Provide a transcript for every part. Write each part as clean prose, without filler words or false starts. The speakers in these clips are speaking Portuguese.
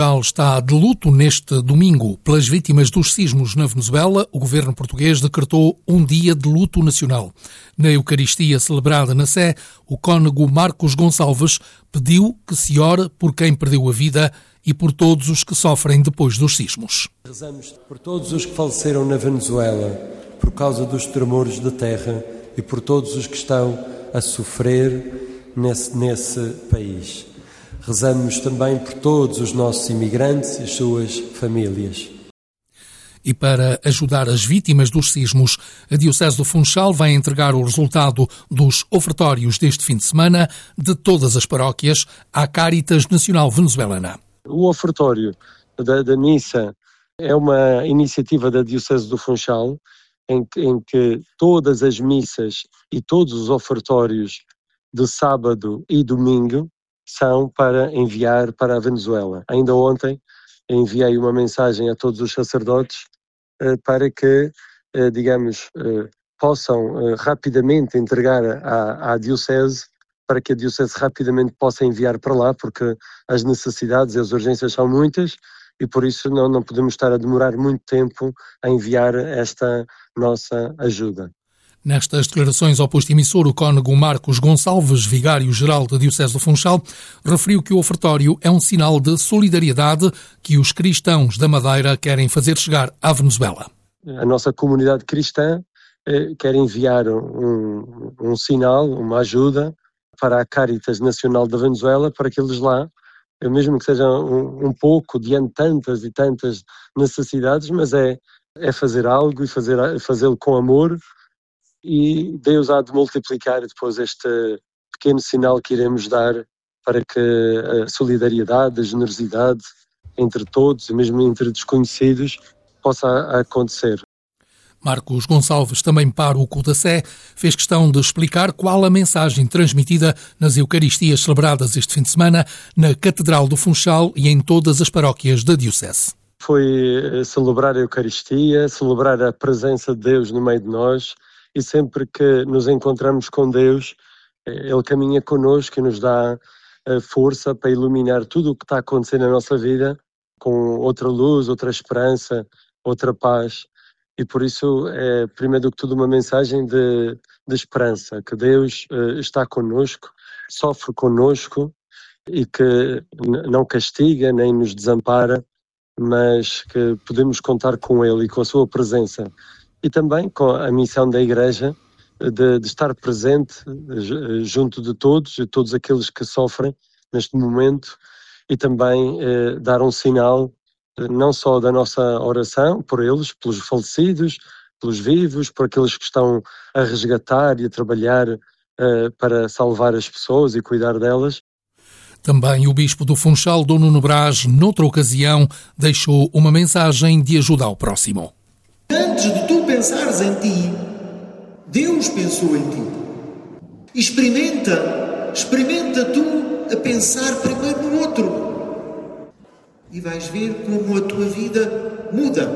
Está de luto neste domingo pelas vítimas dos sismos na Venezuela. O governo português decretou um dia de luto nacional. Na Eucaristia celebrada na Sé, o cônego Marcos Gonçalves pediu que se ore por quem perdeu a vida e por todos os que sofrem depois dos sismos. Rezamos por todos os que faleceram na Venezuela por causa dos tremores de terra e por todos os que estão a sofrer nesse país. Rezamos também por todos os nossos imigrantes e as suas famílias. E para ajudar as vítimas dos sismos, a Diocese do Funchal vai entregar o resultado dos ofertórios deste fim de semana de todas as paróquias à Cáritas Nacional Venezuelana. O ofertório da missa é uma iniciativa da Diocese do Funchal em que todas as missas e todos os ofertórios de sábado e domingo são para enviar para a Venezuela. Ainda ontem enviei uma mensagem a todos os sacerdotes para que, possam rapidamente entregar à Diocese, para que a Diocese rapidamente possa enviar para lá, porque as necessidades e as urgências são muitas e por isso não podemos estar a demorar muito tempo a enviar esta nossa ajuda. Nestas declarações ao posto emissor, o cônego Marcos Gonçalves, vigário-geral da Diocese do Funchal, referiu que o ofertório é um sinal de solidariedade que os cristãos da Madeira querem fazer chegar à Venezuela. A nossa comunidade cristã quer enviar um sinal, uma ajuda para a Cáritas Nacional da Venezuela, para que eles lá, mesmo que seja um pouco diante de tantas e tantas necessidades, mas é fazer algo e fazê-lo com amor. E Deus há de multiplicar depois este pequeno sinal que iremos dar para que a solidariedade, a generosidade entre todos e mesmo entre desconhecidos possa acontecer. Marcos Gonçalves, também para o culto da Sé, fez questão de explicar qual a mensagem transmitida nas Eucaristias celebradas este fim de semana na Catedral do Funchal e em todas as paróquias da Diocese. Foi celebrar a Eucaristia, celebrar a presença de Deus no meio de nós. E sempre que nos encontramos com Deus, Ele caminha connosco e nos dá força para iluminar tudo o que está acontecendo na nossa vida com outra luz, outra esperança, outra paz. E por isso é, primeiro do que tudo, uma mensagem de esperança, que Deus está connosco, sofre connosco e que não castiga nem nos desampara, mas que podemos contar com Ele e com a sua presença. E também com a missão da Igreja de estar presente junto de todos aqueles que sofrem neste momento e também dar um sinal não só da nossa oração por eles, pelos falecidos, pelos vivos, por aqueles que estão a resgatar e a trabalhar para salvar as pessoas e cuidar delas. Também o bispo do Funchal, Dom Nuno Brás, noutra ocasião, deixou uma mensagem de ajuda ao próximo. Antes de tu pensares em ti, Deus pensou em ti. Experimenta tu a pensar primeiro no outro. E vais ver como a tua vida muda.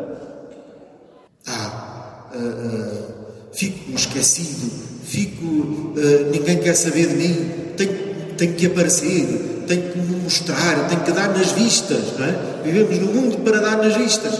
Fico esquecido, ninguém quer saber de mim, tenho que aparecer, tenho que me mostrar, tenho que dar nas vistas, não é? Vivemos no mundo para dar nas vistas.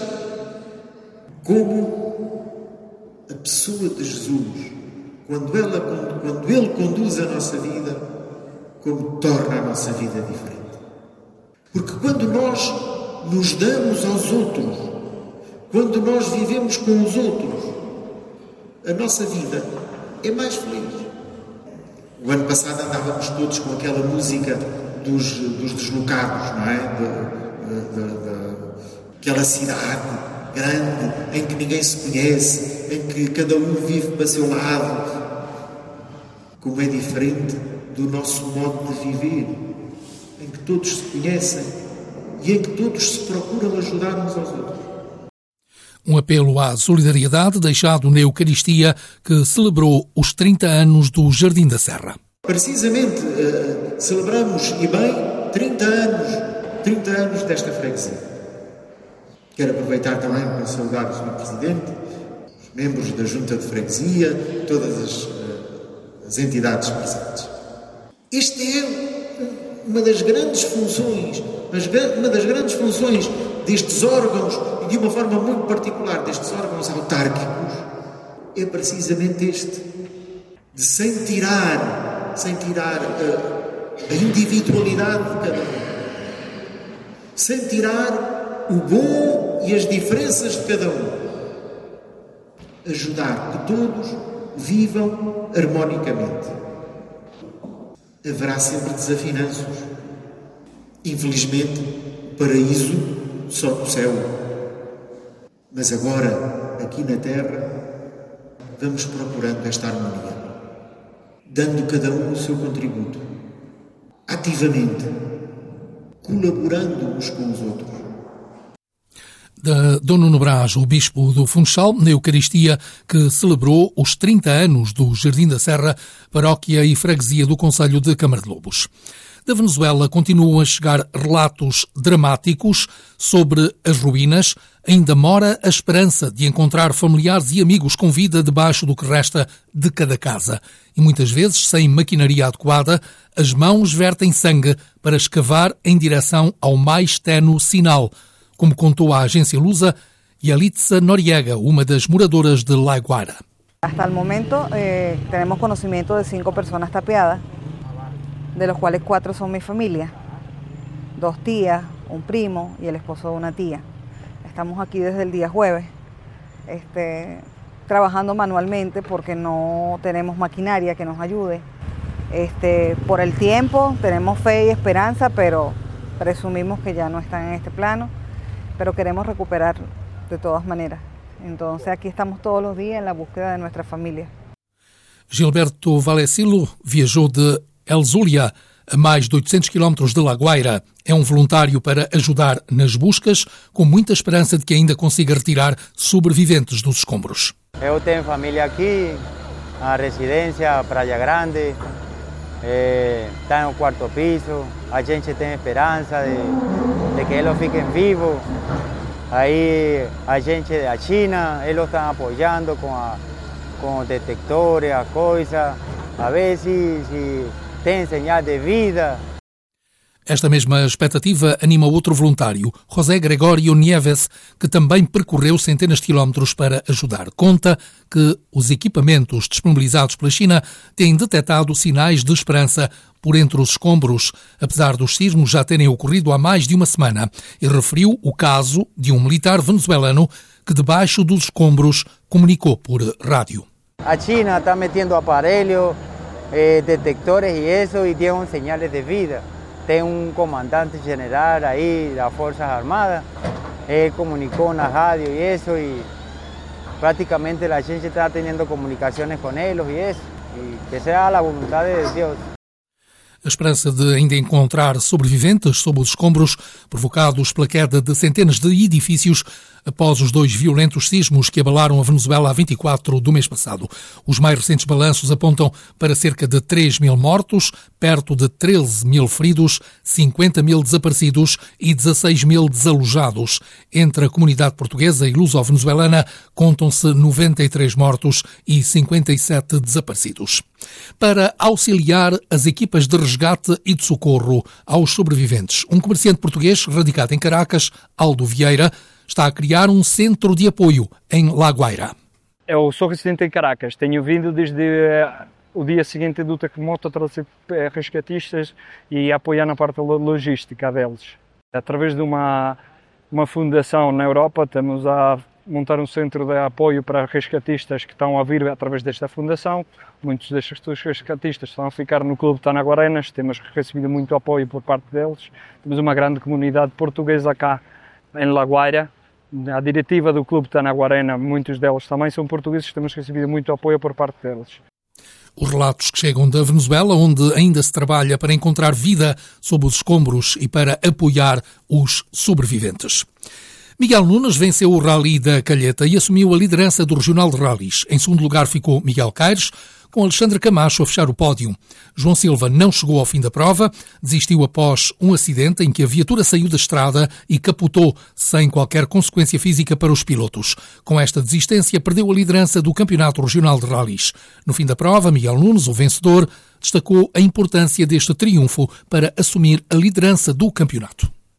Como a pessoa de Jesus, quando Ele conduz a nossa vida, como torna a nossa vida diferente. Porque quando nós nos damos aos outros, quando nós vivemos com os outros, a nossa vida é mais feliz. O ano passado andávamos todos com aquela música dos deslocados, não é? Aquela cidade grande, em que ninguém se conhece, em que cada um vive para seu lado. Como é diferente do nosso modo de viver, em que todos se conhecem e em que todos se procuram ajudar uns aos outros. Um apelo à solidariedade deixado na Eucaristia, que celebrou os 30 anos do Jardim da Serra. Precisamente celebramos, e bem, 30 anos desta freguesia. Quero aproveitar também para saudar o Sr. Presidente, os membros da Junta de Freguesia, todas as entidades presentes. Esta é uma das grandes funções uma das grandes funções destes órgãos, e de uma forma muito particular destes órgãos autárquicos, é precisamente este, de sem tirar a individualidade de cada um, sem tirar o bom e as diferenças de cada um, ajudar que todos vivam harmonicamente. Haverá sempre desafinanços. Infelizmente, o paraíso só no céu. Mas agora, aqui na Terra, vamos procurando esta harmonia, dando cada um o seu contributo, ativamente, colaborando uns com os outros. Da Dom Nuno Brás, o Bispo do Funchal, na Eucaristia que celebrou os 30 anos do Jardim da Serra, paróquia e freguesia do concelho de Câmara de Lobos. Da Venezuela continuam a chegar relatos dramáticos sobre as ruínas. Ainda mora a esperança de encontrar familiares e amigos com vida debaixo do que resta de cada casa. E muitas vezes, sem maquinaria adequada, as mãos vertem sangue para escavar em direção ao mais ténue sinal, como contou à agência Lusa Yalitza Noriega, uma das moradoras de La Guaira. Hasta el momento tenemos conocimiento de 5 personas tapiadas, de los cuales 4 son mi familia, 2 tías, un primo y el esposo de una tía. Estamos aquí desde el día jueves, trabajando manualmente porque no tenemos maquinaria que nos ayude. Por el tiempo tenemos fe y esperanza, pero presumimos que ya no están en este plano, pero queremos recuperar de todas maneras. Entonces aquí estamos todos los días en la búsqueda de nuestra familia. Gilberto Vallecillo viajou de El Zulia, a mais de 800 km de La Guaira. É um voluntário para ajudar nas buscas, com muita esperança de que ainda consiga retirar sobreviventes dos escombros. Eu tenho família aqui, a residência Praia Grande, está no 4º piso. A gente tem esperança de que eles fiquem vivos. Aí a gente da China, eles estão apoiando com detectores, a coisa, a ver se tem señal de vida. Esta mesma expectativa anima outro voluntário, José Gregorio Nieves, que também percorreu centenas de quilómetros para ajudar. Conta que os equipamentos disponibilizados pela China têm detectado sinais de esperança por entre os escombros, apesar dos sismos já terem ocorrido há mais de uma semana, e referiu o caso de um militar venezuelano que debaixo dos escombros comunicou por rádio. A China está metendo aparelhos, detectores e tem señales de vida. Tem comandante general aí das Forças Armadas, ele comunicou na rádio e praticamente a gente está tendo comunicações com eles e que seja a vontade de Deus. A esperança de ainda encontrar sobreviventes sob os escombros provocados pela queda de centenas de edifícios após os 2 violentos sismos que abalaram a Venezuela a 24 do mês passado. Os mais recentes balanços apontam para cerca de 3.000 mortos, perto de 13.000 feridos, 50.000 desaparecidos e 16.000 desalojados. Entre a comunidade portuguesa e luso-venezuelana contam-se 93 mortos e 57 desaparecidos. Para auxiliar as equipas de resgate e de socorro aos sobreviventes, um comerciante português radicado em Caracas, Aldo Vieira, está a criar um centro de apoio em La Guaira. Eu sou residente em Caracas. Tenho vindo desde o dia seguinte do terremoto a trazer resgatistas e a apoiar na parte logística deles. Através de uma fundação na Europa, estamos a montar um centro de apoio para resgatistas que estão a vir através desta fundação. Muitos destes resgatistas estão a ficar no Clube Tanaguarenas. Temos recebido muito apoio por parte deles. Temos uma grande comunidade portuguesa cá em La Guaira. A diretiva do Clube Tanaguarena, muitos deles também são portugueses, temos recebido muito apoio por parte deles. Os relatos que chegam da Venezuela, onde ainda se trabalha para encontrar vida sob os escombros e para apoiar os sobreviventes. Miguel Nunes venceu o Rally da Calheta e assumiu a liderança do Regional de Rallys. Em segundo lugar ficou Miguel Caires, com Alexandre Camacho a fechar o pódio. João Silva não chegou ao fim da prova, desistiu após um acidente em que a viatura saiu da estrada e capotou sem qualquer consequência física para os pilotos. Com esta desistência, perdeu a liderança do Campeonato Regional de Rallys. No fim da prova, Miguel Nunes, o vencedor, destacou a importância deste triunfo para assumir a liderança do campeonato.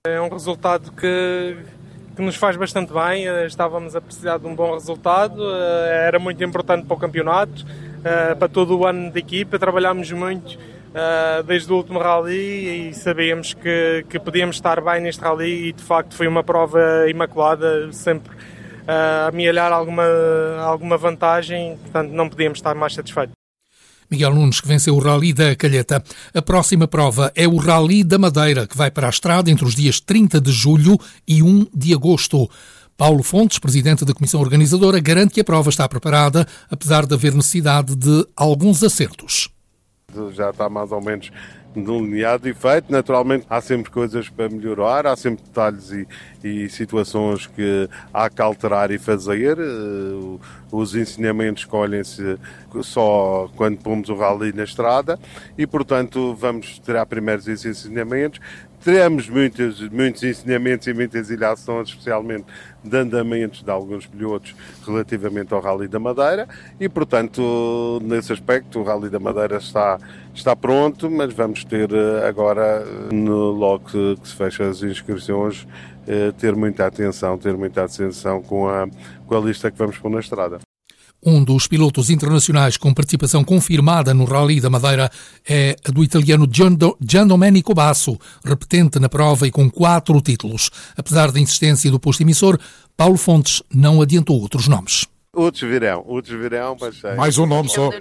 É um resultado que nos faz bastante bem. Estávamos a precisar de um bom resultado, era muito importante para o campeonato, para todo o ano de equipa. Trabalhámos muito desde o último rally e sabíamos que podíamos estar bem neste rally, e de facto foi uma prova imaculada, sempre a amealhar alguma vantagem, portanto não podíamos estar mais satisfeitos. Miguel Nunes, que venceu o Rally da Calheta. A próxima prova é o Rally da Madeira, que vai para a estrada entre os dias 30 de julho e 1 de agosto. Paulo Fontes, presidente da comissão organizadora, garante que a prova está preparada, apesar de haver necessidade de alguns acertos. Já está mais ou menos delineado e feito. Naturalmente há sempre coisas para melhorar, há sempre detalhes e situações que há que alterar e fazer. Os ensinamentos colhem-se só quando pomos o rally na estrada e, portanto, vamos tirar primeiros esses ensinamentos. Teremos muitos ensinamentos e muitas ilhações, especialmente de andamentos de alguns pilotos relativamente ao Rally da Madeira e, portanto, nesse aspecto o Rally da Madeira está pronto, mas vamos ter agora, logo que se fecham as inscrições, ter muita atenção com a lista que vamos pôr na estrada. Um dos pilotos internacionais com participação confirmada no Rally da Madeira é a do italiano Giandomenico Basso, repetente na prova e com 4 títulos. Apesar da insistência do posto emissor, Paulo Fontes não adiantou outros nomes. Outros virão, mas... Mais um nome só.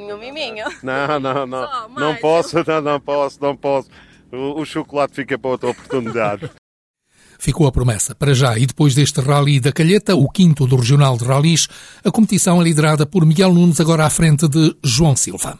Não posso. O chocolate fica para outra oportunidade. Ficou a promessa. Para já, e depois deste Rally da Calheta, o 5º do Regional de Rallys, a competição é liderada por Miguel Nunes, agora à frente de João Silva.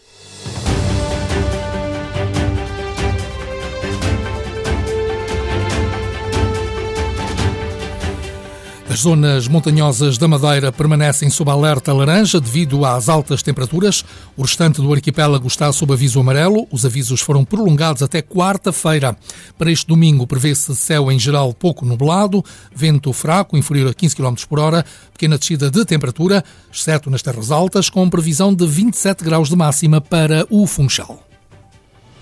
As zonas montanhosas da Madeira permanecem sob alerta laranja devido às altas temperaturas. O restante do arquipélago está sob aviso amarelo. Os avisos foram prolongados até quarta-feira. Para este domingo prevê-se céu em geral pouco nublado, vento fraco, inferior a 15 km por hora, pequena descida de temperatura, exceto nas terras altas, com previsão de 27 graus de máxima para o Funchal.